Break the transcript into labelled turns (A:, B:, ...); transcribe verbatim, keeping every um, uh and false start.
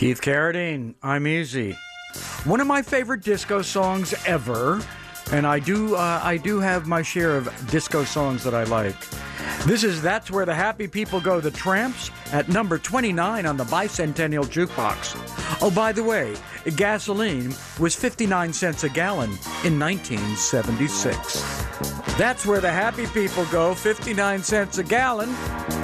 A: Keith Carradine, I'm Easy. One of my favorite disco songs ever, and I do uh, I do have my share of disco songs that I like. This is That's Where the Happy People Go, The Tramps, at number twenty-nine on the Bicentennial Jukebox. Oh, by the way, gasoline was fifty-nine cents a gallon in nineteen seventy-six. That's Where the Happy People Go, fifty-nine cents a gallon.